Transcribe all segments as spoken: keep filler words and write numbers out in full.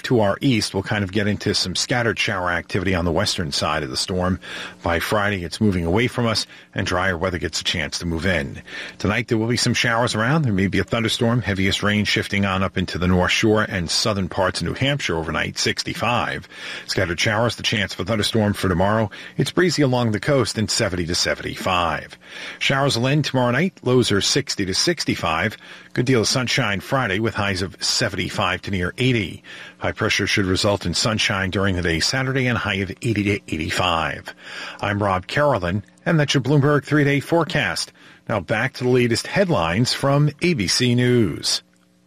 to our east, we'll kind of get into some scattered shower activity on the western side of the storm. By Friday, it's moving away from us, and drier weather gets a chance to move in. Tonight, there will be some showers around. There may be a thunderstorm. Heaviest rain shifting on up into the North Shore and southern parts of New Hampshire overnight, sixty-five. Scattered showers, the chance of a thunderstorm for tomorrow. It's breezy along the coast and seventy to seventy-five. Showers will end tomorrow night. Lows are sixty to sixty-five. Good deal of sunshine Friday with highs of seventy-five to near eighty. High pressure should result in sunshine during the day Saturday and high of eighty to eighty-five. I'm Rob Carolyn, and that's your Bloomberg three-day forecast. Now back to the latest headlines from A B C News.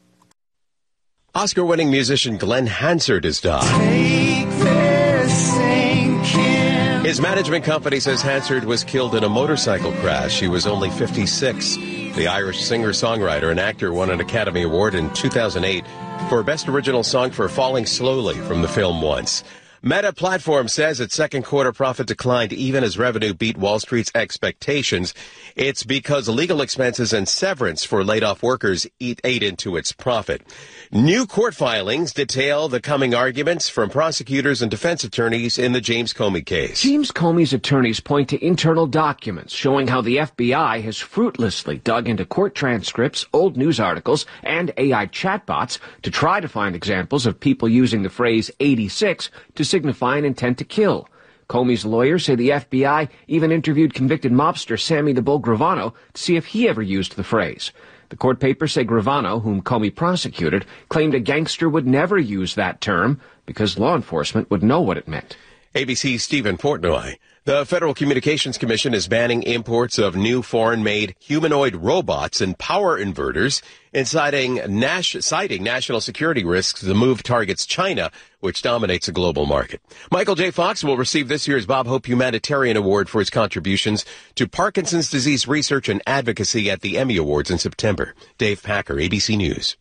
Oscar-winning musician Glenn Hansard has died. Take this sinking. His management company says Hansard was killed in a motorcycle crash. He was only fifty-six. The Irish singer-songwriter and actor won an Academy Award in two thousand eight for Best Original Song for Falling Slowly from the film Once. Meta Platforms says its second quarter profit declined even as revenue beat Wall Street's expectations. It's because legal expenses and severance for laid-off workers eat, ate into its profit. New court filings detail the coming arguments from prosecutors and defense attorneys in the James Comey case. James Comey's attorneys point to internal documents showing how the F B I has fruitlessly dug into court transcripts, old news articles, and A I chatbots to try to find examples of people using the phrase eighty-six to signify an intent to kill. Comey's lawyers say the F B I even interviewed convicted mobster Sammy the Bull Gravano to see if he ever used the phrase. The court papers say Gravano, whom Comey prosecuted, claimed a gangster would never use that term because law enforcement would know what it meant. A B C's Stephen Portnoy. The Federal Communications Commission is banning imports of new foreign-made humanoid robots and power inverters, inciting Nash, citing national security risks. The move targets China, which dominates the global market. Michael J. Fox will receive this year's Bob Hope Humanitarian Award for his contributions to Parkinson's disease research and advocacy at the Emmy Awards in September. Dave Packer, A B C News.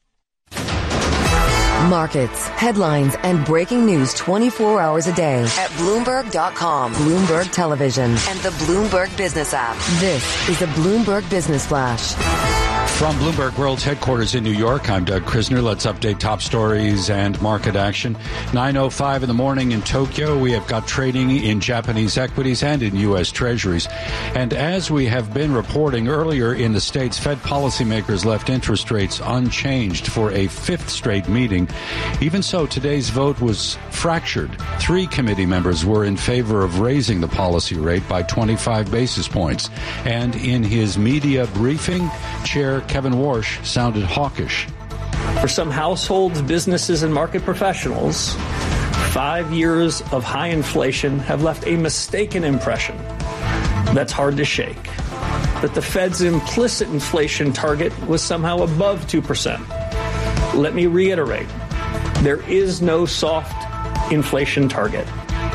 Markets, headlines, and breaking news twenty-four hours a day at Bloomberg dot com, Bloomberg Television, and the Bloomberg Business app. This is the Bloomberg Business Flash. From Bloomberg World's headquarters in New York, I'm Doug Krisner. Let's update top stories and market action. nine oh five in the morning in Tokyo. We have got trading in Japanese equities and in U S Treasuries. And as we have been reporting earlier in the States, Fed policymakers left interest rates unchanged for a fifth straight meeting. Even so, today's vote was fractured. Three committee members were in favor of raising the policy rate by twenty-five basis points. And in his media briefing, Chair Kevin Warsh sounded hawkish. For some households, businesses, and market professionals, five years of high inflation have left a mistaken impression that's hard to shake, that the Fed's implicit inflation target was somehow above two percent. Let me reiterate, there is no soft inflation target.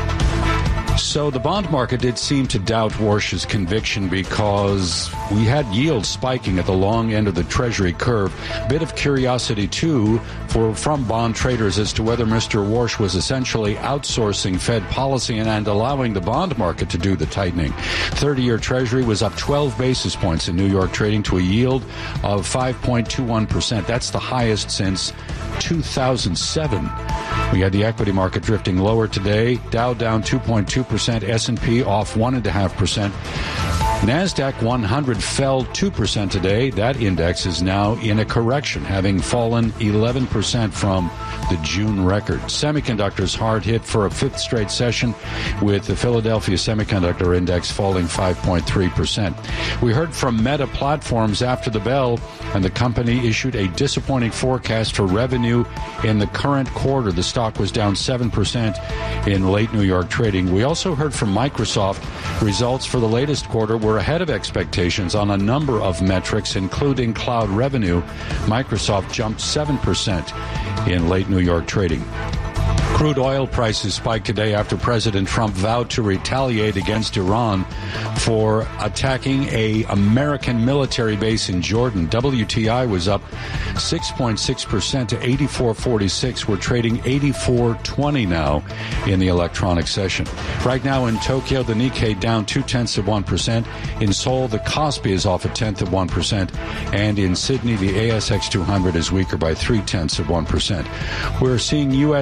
So the bond market did seem to doubt Warsh's conviction because we had yields spiking at the long end of the Treasury curve. A bit of curiosity, too, for from bond traders as to whether Mister Warsh was essentially outsourcing Fed policy and, and allowing the bond market to do the tightening. thirty-year Treasury was up twelve basis points in New York, trading to a yield of five point two one percent. That's the highest since two thousand seven. We had the equity market drifting lower today. Dow down two point two percent, S and P off one point five percent. NASDAQ one hundred fell two percent today. That index is now in a correction, having fallen eleven percent from the June record. Semiconductors hard hit for a fifth straight session, with the Philadelphia Semiconductor Index falling five point three percent. We heard from Meta Platforms after the bell, and the company issued a disappointing forecast for revenue in the current quarter. The stock was down seven percent in late New York trading. We also heard from Microsoft. Results for the latest quarter were ahead of expectations on a number of metrics, including cloud revenue. Microsoft jumped seven percent in late New York trading. Crude oil prices spiked today after President Trump vowed to retaliate against Iran for attacking a American military base in Jordan. W T I was up six point six percent to eighty-four forty-six. We're trading eighty-four twenty now in the electronic session. Right now in Tokyo, the Nikkei down two-tenths of one percent. In Seoul, the Kospi is off a tenth of one percent. And in Sydney, the A S X two hundred is weaker by three-tenths of one percent. We're seeing U S